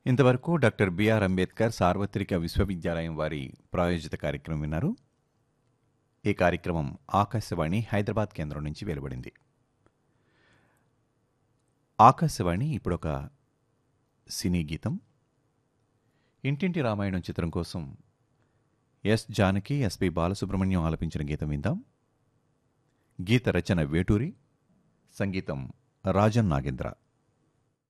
ఇంతవరకు doctor BR Ambedkar సార్వత్రిక విశ్వవిద్యాలయం వారి ప్రాయోజిత కార్యక్రమం విన్నారు. ఈ కార్యక్రమం ఆకాశవాణి హైదరాబాద్ కేంద్రం నుంచి వెలువడింది. ఆకాశవాణి ఇప్పుడొక సినీ గీతం. ఇంటింటి రామాయణం చిత్రం కోసం ఎస్ జానకి, ఎస్పి బాలసుబ్రహ్మణ్యం ఆలపించిన గీతం విందాం. గీత రచన వేటూరి, సంగీతం రాజన్ నాగేంద్ర.